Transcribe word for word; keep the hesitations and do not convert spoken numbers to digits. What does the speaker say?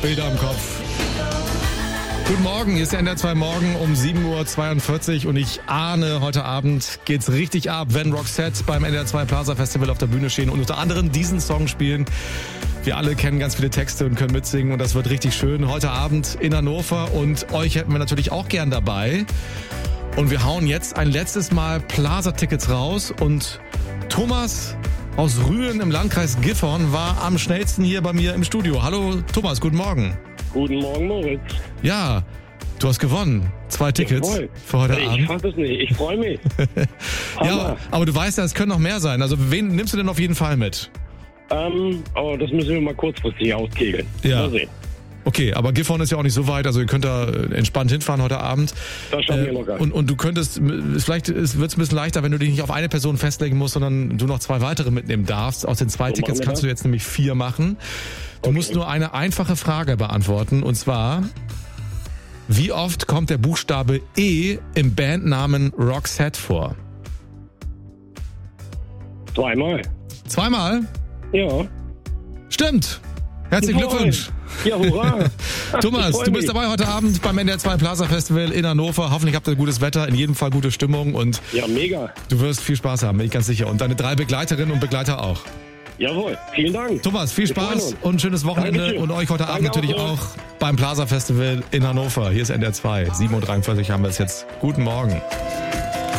Bilder im Kopf. Guten Morgen, hier ist der N D R zwei Morgen um sieben Uhr zweiundvierzig und ich ahne, heute Abend geht's richtig ab, wenn Roxette beim N D R zwei Plaza Festival auf der Bühne stehen und unter anderem diesen Song spielen. Wir alle kennen ganz viele Texte und können mitsingen und das wird richtig schön. Heute Abend in Hannover und euch hätten wir natürlich auch gern dabei. Und wir hauen jetzt ein letztes Mal Plaza-Tickets raus und Thomas aus Rühen im Landkreis Gifhorn war am schnellsten hier bei mir im Studio. Hallo Thomas, guten Morgen. Guten Morgen, Moritz. Ja, du hast gewonnen. Zwei Tickets Jawohl. für heute ich Abend. Ich fass es nicht, ich freue mich. Ja, aber du weißt ja, es können noch mehr sein. Also wen nimmst du denn auf jeden Fall mit? Ähm, oh, das müssen wir mal kurzfristig auskegeln. Ja. Mal sehen. Okay, aber Gifhorn ist ja auch nicht so weit, also ihr könnt da entspannt hinfahren heute Abend. Das schaffen wir Äh, noch gar nicht. und, und du könntest, vielleicht wird es ein bisschen leichter, wenn du dich nicht auf eine Person festlegen musst, sondern du noch zwei weitere mitnehmen darfst. Aus den zwei So Tickets machen wir kannst das. du jetzt nämlich vier machen. Du Okay. musst nur eine einfache Frage beantworten, und zwar: Wie oft kommt der Buchstabe E im Bandnamen Roxette vor? Zweimal. Zweimal? Ja. Stimmt. Herzlichen Jawohl. Glückwunsch. Ja, hurra. Ich Thomas, freu du bist mich. dabei heute Abend beim N D R zwei Plaza Festival in Hannover. Hoffentlich habt ihr gutes Wetter, in jedem Fall gute Stimmung und Ja, mega. du wirst viel Spaß haben, bin ich ganz sicher. Und deine drei Begleiterinnen und Begleiter auch. Jawohl. Vielen Dank. Thomas, viel Wir freuen Spaß uns. und ein schönes Wochenende. Dankeschön. Und euch heute Abend Danke natürlich auch auch so. beim Plaza Festival in Hannover. Hier ist N D R zwei. sieben Uhr dreiundvierzig haben wir es jetzt. Guten Morgen.